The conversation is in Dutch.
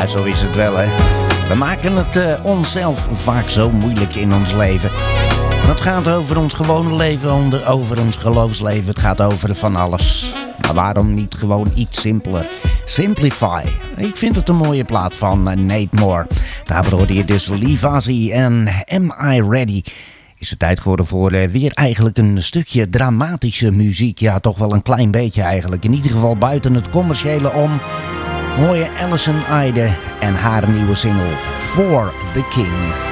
zo is het wel, hè. We maken het onszelf vaak zo moeilijk in ons leven. Het gaat over ons gewone leven, over ons geloofsleven. Het gaat over van alles. Maar waarom niet gewoon iets simpeler? Simplify. Ik vind het een mooie plaat van Nate Moore. Daarvoor hoorde je dus Livasi en Am I Ready? Is het tijd geworden voor weer eigenlijk een stukje dramatische muziek. Ja, toch wel een klein beetje eigenlijk. In ieder geval buiten het commerciële om. Mooie Alison Idle en haar nieuwe single For the King.